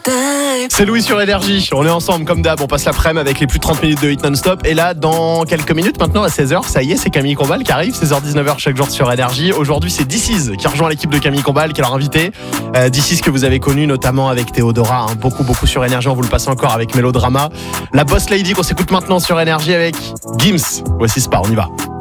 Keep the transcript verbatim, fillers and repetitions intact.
C'est Louis sur Énergie, on est ensemble comme d'hab, on passe l'après-midi avec les plus de trente minutes de hit non-stop. Et là, dans quelques minutes maintenant, à seize heures, ça y est, c'est Camille Combal qui arrive, seize heures dix-neuf heures chaque jour sur Énergie. Aujourd'hui, c'est D six qui rejoint l'équipe de Camille Combal, qui est leur invité. Euh, D six que vous avez connu notamment avec Théodora, hein, beaucoup beaucoup sur Énergie, on vous le passe encore avec Mélodrama. La Boss Lady qu'on s'écoute maintenant sur Énergie avec Gims. Voici Spa, on y va.